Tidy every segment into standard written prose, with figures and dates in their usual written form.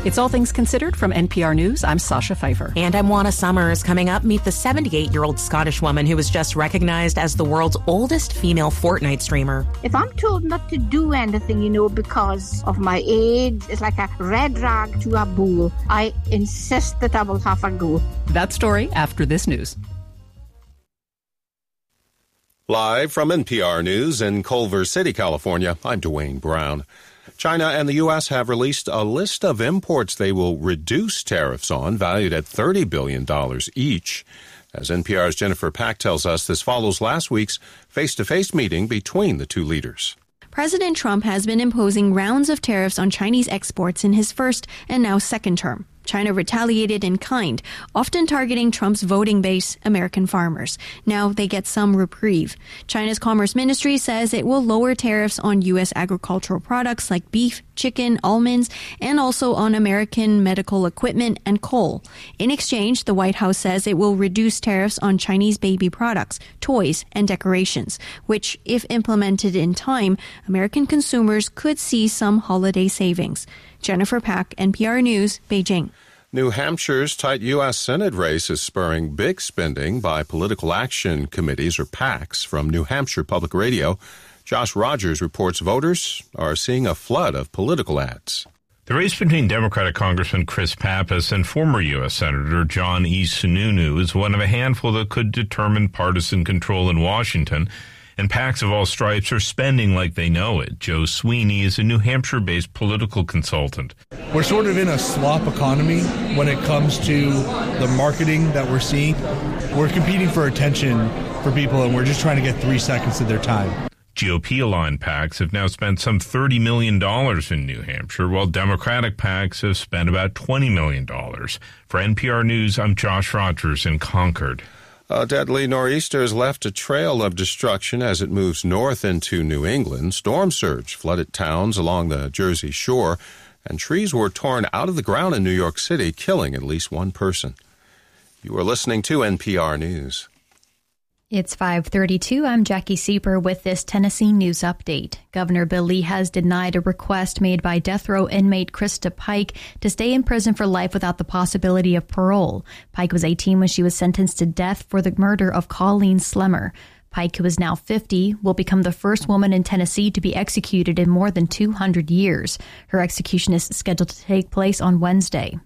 It's All Things Considered from NPR News. I'm Sasha Pfeiffer. And I'm Juana Summers. Coming up, meet the 78-year-old Scottish woman who was just recognized as the world's oldest female Fortnite streamer. If I'm told not to do anything, because of my age, it's like a red rag to a bull. I insist that I will have a go. That story after this news. Live from NPR News in Culver City, California, I'm Dwayne Brown. China and the U.S. have released a list of imports they will reduce tariffs on, valued at $30 billion each. As NPR's Jennifer Pack tells us, this follows last week's face-to-face meeting between the two leaders. President Trump has been imposing rounds of tariffs on Chinese exports in his first and now second term. China retaliated in kind, often targeting Trump's voting base, American farmers. Now they get some reprieve. China's Commerce Ministry says it will lower tariffs on U.S. agricultural products like beef, chicken, almonds, and also on American medical equipment and coal. In exchange, the White House says it will reduce tariffs on Chinese baby products, toys, and decorations, which, if implemented in time, American consumers could see some holiday savings. Jennifer Pack, NPR News, Beijing. New Hampshire's tight U.S. Senate race is spurring big spending by political action committees, or PACs, from New Hampshire Public Radio. Josh Rogers reports voters are seeing a flood of political ads. The race between Democratic Congressman Chris Pappas and former U.S. Senator John E. Sununu is one of a handful that could determine partisan control in Washington, and PACs of all stripes are spending like they know it. Joe Sweeney is a New Hampshire-based political consultant. We're sort of in a slop economy when it comes to the marketing that we're seeing. We're competing for attention for people, and we're just trying to get 3 seconds of their time. GOP-aligned PACs have now spent some $30 million in New Hampshire, while Democratic PACs have spent about $20 million. For NPR News, I'm Josh Rogers in Concord. A deadly nor'easter has left a trail of destruction as it moves north into New England. Storm surge flooded towns along the Jersey shore, and trees were torn out of the ground in New York City, killing at least one person. You are listening to NPR News. It's 5:32. I'm Jackie Sieper with this Tennessee news update. Governor Bill Lee has denied a request made by death row inmate Krista Pike to stay in prison for life without the possibility of parole. Pike was 18 when she was sentenced to death for the murder of Colleen Slemmer. Pike, who is now 50, will become the first woman in Tennessee to be executed in more than 200 years. Her execution is scheduled to take place on Wednesday.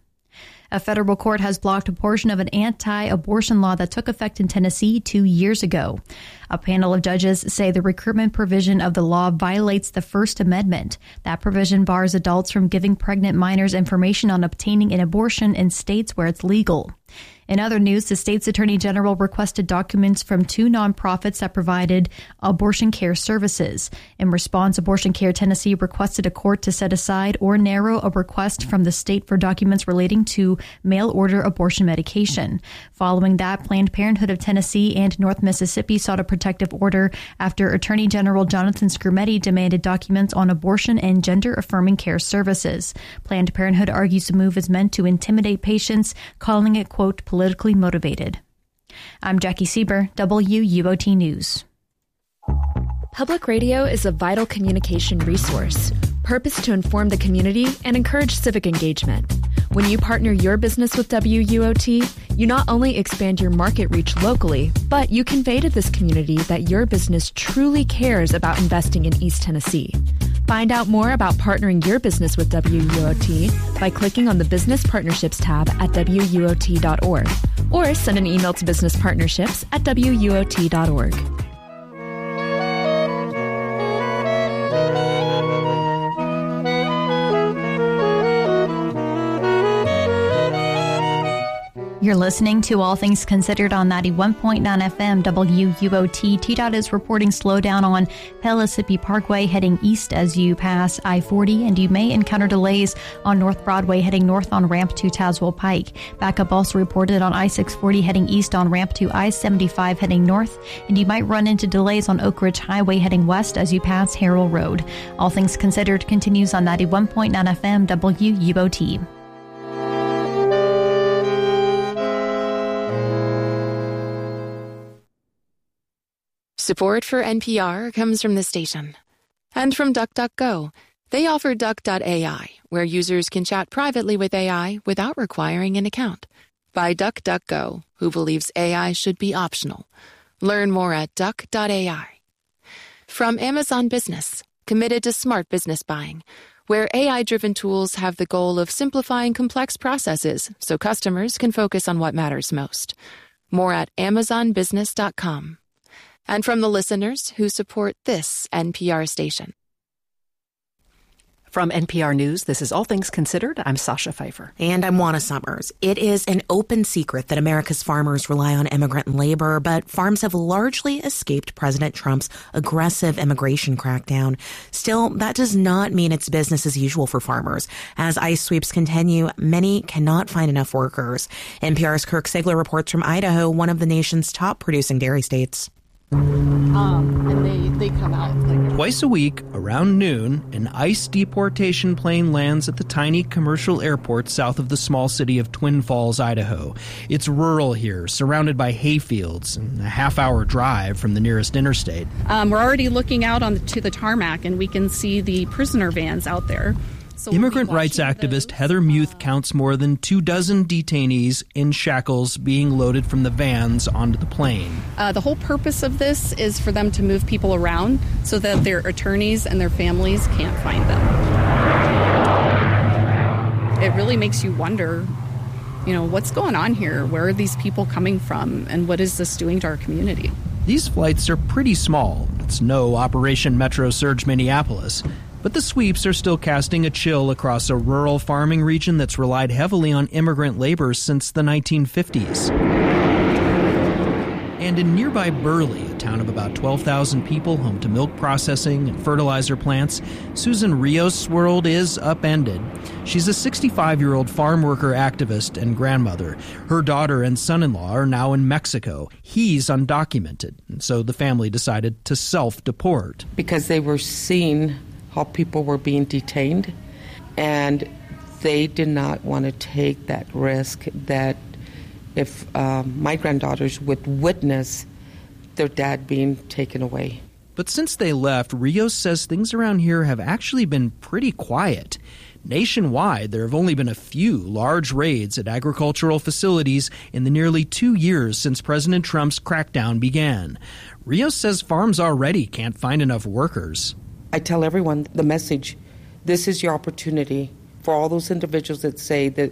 A federal court has blocked a portion of an anti-abortion law that took effect in Tennessee 2 years ago. A panel of judges say the recruitment provision of the law violates the First Amendment. That provision bars adults from giving pregnant minors information on obtaining an abortion in states where it's legal. In other news, the state's attorney general requested documents from two nonprofits that provided abortion care services. In response, Abortion Care Tennessee requested a court to set aside or narrow a request from the state for documents relating to mail-order abortion medication. Following that, Planned Parenthood of Tennessee and North Mississippi sought a protective order after Attorney General Jonathan Skrmetti demanded documents on abortion and gender-affirming care services. Planned Parenthood argues the move is meant to intimidate patients, calling it, quote, politically motivated. I'm Jackie Sieber, WUOT News. Public radio is a vital communication resource, purposed to inform the community and encourage civic engagement. When you partner your business with WUOT, you not only expand your market reach locally, but you convey to this community that your business truly cares about investing in East Tennessee. Find out more about partnering your business with WUOT by clicking on the Business Partnerships tab at WUOT.org or send an email to businesspartnerships@WUOT.org. You're listening to All Things Considered on 91.9 FM WUOT. TDOT is reporting slowdown on Pellissippi Parkway heading east as you pass I-40, and you may encounter delays on North Broadway heading north on ramp to Tazewell Pike. Backup also reported on I-640 heading east on ramp to I-75 heading north, and you might run into delays on Oak Ridge Highway heading west as you pass Harrell Road. All Things Considered continues on 91.9 FM WUOT. Support for NPR comes from the station and from DuckDuckGo. They offer Duck.ai, where users can chat privately with AI without requiring an account. By DuckDuckGo, who believes AI should be optional. Learn more at duck.ai. From Amazon Business, committed to smart business buying, where AI-driven tools have the goal of simplifying complex processes so customers can focus on what matters most. More at amazonbusiness.com. And from the listeners who support this NPR station. From NPR News, this is All Things Considered. I'm Sasha Pfeiffer. And I'm Juana Summers. It is an open secret that America's farmers rely on immigrant labor, but farms have largely escaped President Trump's aggressive immigration crackdown. Still, that does not mean it's business as usual for farmers. As ICE sweeps continue, many cannot find enough workers. NPR's Kirk Sigler reports from Idaho, one of the nation's top producing dairy states. And they come out twice a week around noon. An ICE deportation plane lands at the tiny commercial airport south of the small city of Twin Falls, Idaho. It's rural here, surrounded by hayfields and a half-hour drive from the nearest interstate. We're already looking out to the tarmac, and we can see the prisoner vans out there. So immigrant rights activist Heather Muth counts more than 24 detainees in shackles being loaded from the vans onto the plane. The whole purpose of this is for them to move people around so that their attorneys and their families can't find them. It really makes you wonder, what's going on here? Where are these people coming from? And what is this doing to our community? These flights are pretty small. It's no Operation Metro Surge Minneapolis. But the sweeps are still casting a chill across a rural farming region that's relied heavily on immigrant labor since the 1950s. And in nearby Burley, a town of about 12,000 people home to milk processing and fertilizer plants, Susan Rios' world is upended. She's a 65-year-old farm worker activist and grandmother. Her daughter and son-in-law are now in Mexico. He's undocumented, and so the family decided to self-deport. Because they were seeing how people were being detained, and they did not want to take that risk that if my granddaughters would witness their dad being taken away. But since they left, Rios says things around here have actually been pretty quiet. Nationwide, there have only been a few large raids at agricultural facilities in the nearly 2 years since President Trump's crackdown began. Rios says farms already can't find enough workers. I tell everyone the message, this is your opportunity for all those individuals that say that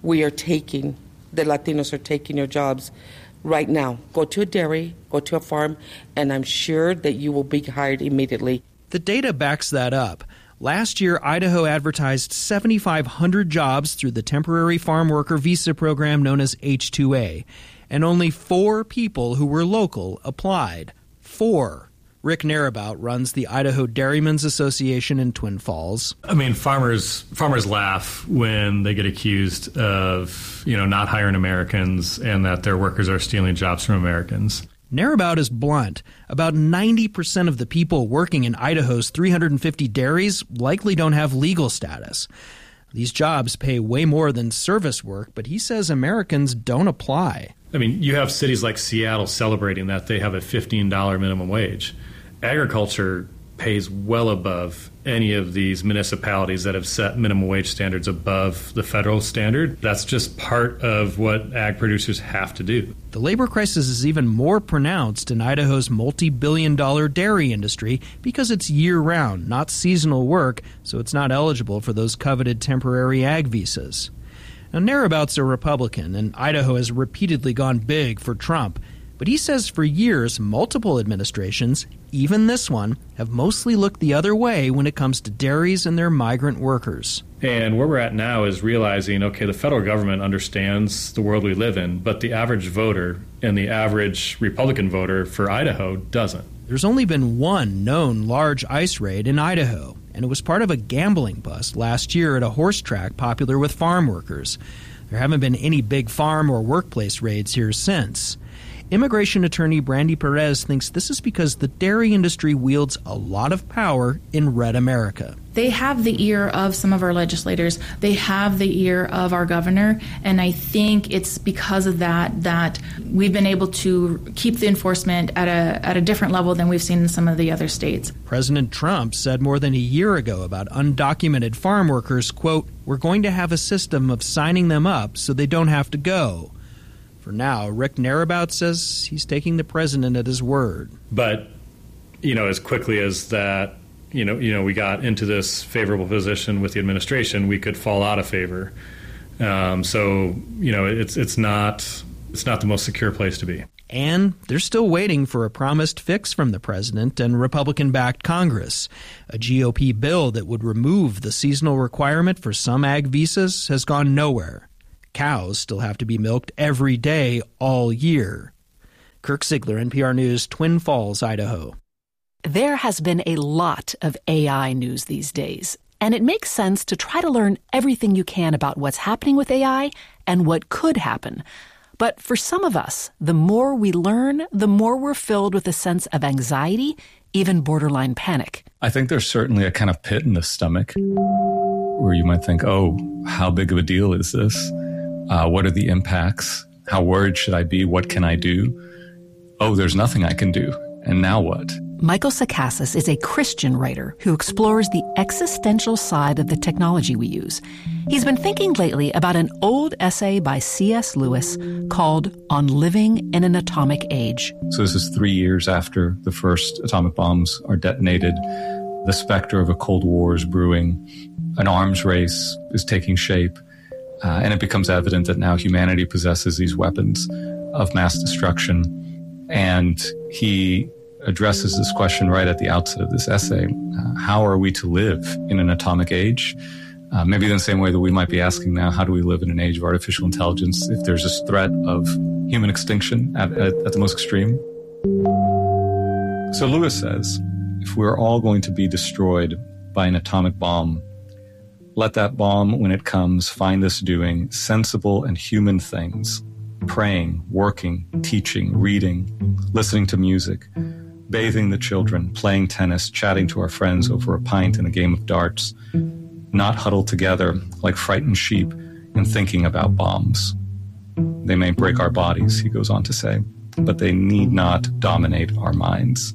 the Latinos are taking your jobs right now. Go to a dairy, go to a farm, and I'm sure that you will be hired immediately. The data backs that up. Last year, Idaho advertised 7,500 jobs through the temporary farm worker visa program known as H-2A, and only 4 people who were local applied. 4. Rick Narabout runs the Idaho Dairymen's Association in Twin Falls. I mean, farmers laugh when they get accused of, not hiring Americans and that their workers are stealing jobs from Americans. Narabout is blunt. About 90% of the people working in Idaho's 350 dairies likely don't have legal status. These jobs pay way more than service work, but he says Americans don't apply. I mean, you have cities like Seattle celebrating that they have a $15 minimum wage. Agriculture pays well above any of these municipalities that have set minimum wage standards above the federal standard. That's just part of what ag producers have to do. The labor crisis is even more pronounced in Idaho's multi-billion-dollar dairy industry because it's year-round, not seasonal work, so it's not eligible for those coveted temporary ag visas. Now, Narabout's a Republican, and Idaho has repeatedly gone big for Trump. But he says for years, multiple administrations, even this one, have mostly looked the other way when it comes to dairies and their migrant workers. And where we're at now is realizing, okay, the federal government understands the world we live in, but the average voter and the average Republican voter for Idaho doesn't. There's only been one known large ICE raid in Idaho, and it was part of a gambling bust last year at a horse track popular with farm workers. There haven't been any big farm or workplace raids here since. Immigration attorney Brandy Perez thinks this is because the dairy industry wields a lot of power in red America. They have the ear of some of our legislators. They have the ear of our governor. And I think it's because of that we've been able to keep the enforcement at a different level than we've seen in some of the other states. President Trump said more than a year ago about undocumented farm workers, quote, "We're going to have a system of signing them up so they don't have to go." For now, Rick Narabout says he's taking the president at his word. But, as quickly as that, we got into this favorable position with the administration, we could fall out of favor. It's not the most secure place to be. And they're still waiting for a promised fix from the president and Republican-backed Congress. A GOP bill that would remove the seasonal requirement for some ag visas has gone nowhere. Cows still have to be milked every day all year. Kirk Ziegler, NPR News, Twin Falls, Idaho. There has been a lot of AI news these days, and it makes sense to try to learn everything you can about what's happening with AI and what could happen. But for some of us, the more we learn, the more we're filled with a sense of anxiety, even borderline panic. I think there's certainly a kind of pit in the stomach where you might think, oh, how big of a deal is this? What are the impacts? How worried should I be? What can I do? Oh, there's nothing I can do. And now what? Michael Sakassis is a Christian writer who explores the existential side of the technology we use. He's been thinking lately about an old essay by C.S. Lewis called On Living in an Atomic Age. So this is 3 years after the first atomic bombs are detonated. The specter of a Cold War is brewing. An arms race is taking shape. And it becomes evident that now humanity possesses these weapons of mass destruction. And he addresses this question right at the outset of this essay. How are we to live in an atomic age? Maybe in the same way that we might be asking now, how do we live in an age of artificial intelligence if there's this threat of human extinction at the most extreme? So Lewis says, if we're all going to be destroyed by an atomic bomb, let that bomb, when it comes, find us doing sensible and human things, praying, working, teaching, reading, listening to music, bathing the children, playing tennis, chatting to our friends over a pint and a game of darts, not huddled together like frightened sheep and thinking about bombs. They may break our bodies, he goes on to say, but they need not dominate our minds.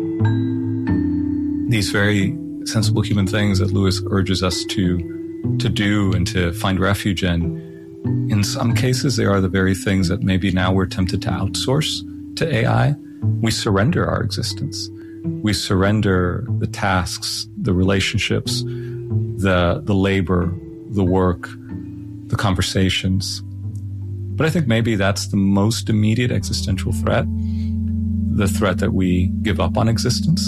These very sensible human things that Lewis urges us to do and to find refuge in some cases, they are the very things that maybe now we're tempted to outsource to AI. We surrender our existence. We surrender the tasks, the relationships, the labor, the work, the conversations. But I think maybe that's the most immediate existential threat, the threat that we give up on existence.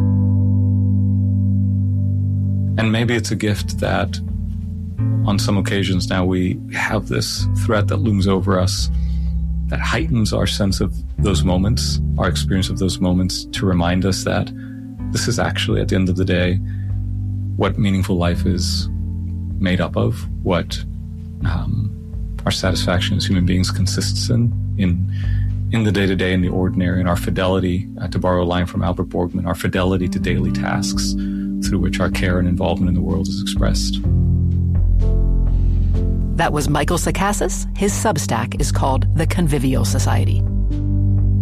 And maybe it's a gift that on some occasions now we have this threat that looms over us that heightens our sense of those moments, our experience of those moments, to remind us that this is actually, at the end of the day, what meaningful life is made up of, what our satisfaction as human beings consists in the day-to-day, in the ordinary, in our fidelity, to borrow a line from Albert Borgman, our fidelity to daily tasks through which our care and involvement in the world is expressed. That was Michael Sakassis. His Substack is called The Convivial Society.